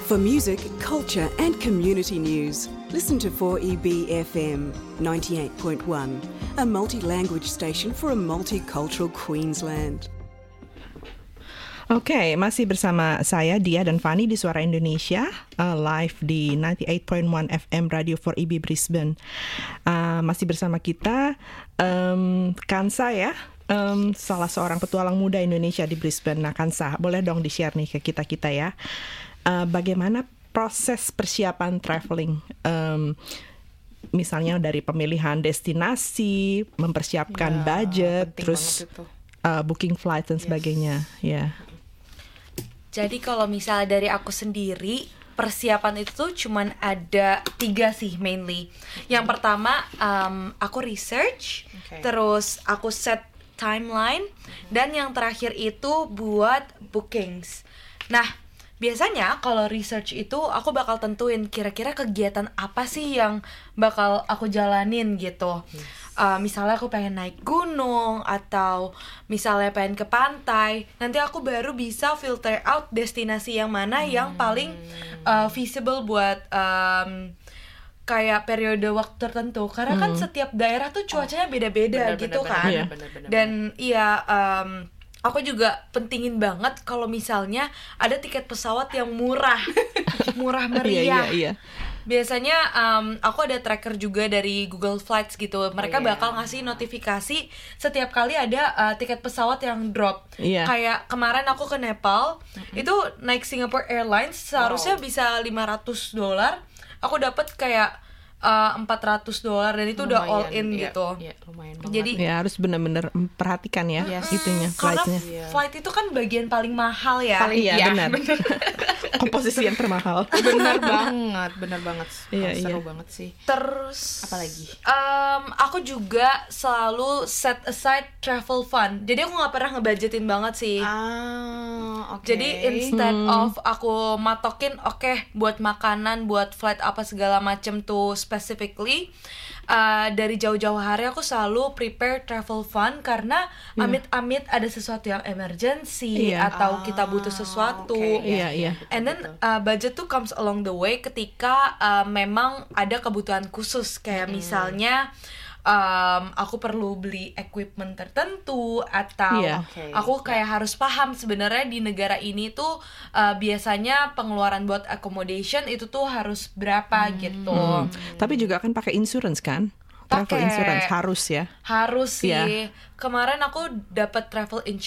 For music, culture and community news, listen to 4EB FM 98.1, a multi-language station for a multicultural Queensland. Oke, masih bersama saya Dia dan Fani di Suara Indonesia, live di 98.1 FM Radio 4EB Brisbane. Masih bersama kita Kansa ya, salah seorang petualang muda Indonesia di Brisbane. Nah Kansa, boleh dong di-share nih ke kita ya, bagaimana proses persiapan traveling, misalnya dari pemilihan destinasi, mempersiapkan budget, terus booking flight dan sebagainya, ya. Jadi kalau misalnya dari aku sendiri, persiapan itu tuh cuman ada 3 sih mainly. Yang pertama, aku research, terus aku set timeline, dan yang terakhir itu buat bookings. Nah, biasanya kalau research itu aku bakal tentuin kira-kira kegiatan apa sih yang bakal aku jalanin gitu. Misalnya aku pengen naik gunung atau misalnya pengen ke pantai, nanti aku baru bisa filter out destinasi yang mana yang paling feasible buat kayak periode waktu tertentu. Karena kan setiap daerah tuh cuacanya beda-beda gitu kan. Dan iya, aku juga pentingin banget kalau misalnya ada tiket pesawat yang murah meriah. Iya. Biasanya aku ada tracker juga dari Google Flights gitu. Mereka bakal ngasih notifikasi setiap kali ada tiket pesawat yang drop. Kayak kemarin aku ke Nepal, itu naik Singapore Airlines seharusnya bisa $500. Aku dapat kayak $400 dan itu lumayan, udah all in gitu. Lumayan banget. Jadi ya harus benar-benar perhatikan ya itunya flightnya. Karena flight itu kan bagian paling mahal ya. Benar. Komposisi yang termahal. benar banget. Seru banget sih. Terus apa lagi? Aku juga selalu set aside travel fund. Jadi aku nggak pernah ngebudgetin banget sih. Jadi instead of aku matokin buat makanan, buat flight apa segala macem tuh specifically, dari jauh-jauh hari aku selalu prepare travel fund karena amit-amit ada sesuatu yang emergency atau kita butuh sesuatu. And then budget tuh comes along the way ketika memang ada kebutuhan khusus kayak misalnya aku perlu beli equipment tertentu atau aku kayak harus paham sebenarnya di negara ini tuh biasanya pengeluaran buat accommodation itu tuh harus berapa gitu. Tapi juga kan pakai insurance kan? Travel insurance harus ya? Harus sih. Kemarin aku dapat travel insurance